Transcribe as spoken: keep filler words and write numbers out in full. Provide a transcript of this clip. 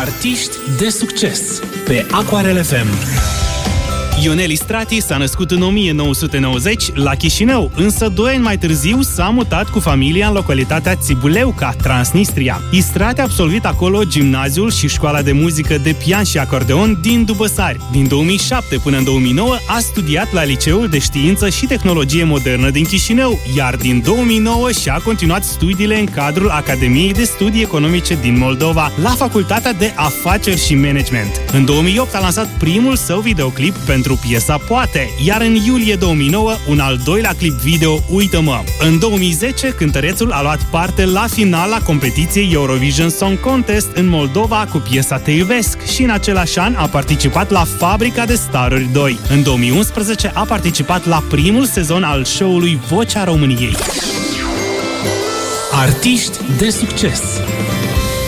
Artiști de succes pe Aquarel F M. Ionel Istrati s-a născut în o mie nouă sute nouăzeci la Chișinău, însă doi ani mai târziu s-a mutat cu familia în localitatea Țibuleuca, Transnistria. Istrati a absolvit acolo gimnaziul și școala de muzică de pian și acordeon din Dubăsari. Din două mii șapte până în două mii nouă a studiat la Liceul de Știință și Tehnologie Modernă din Chișinău, iar din două mii nouă și-a continuat studiile în cadrul Academiei de Studii Economice din Moldova, la Facultatea de Afaceri și Management. În două mii opt a lansat primul său videoclip pentru piesa Poate, iar în iulie două mii nouă un al doilea clip video Uită-mă. În două mii zece cântărețul a luat parte la finala competiției Eurovision Song Contest în Moldova cu piesa Te iubesc și în același an a participat la Fabrica de Staruri doi. În două mii unsprezece a participat la primul sezon al show-ului Vocea României. Artiști de succes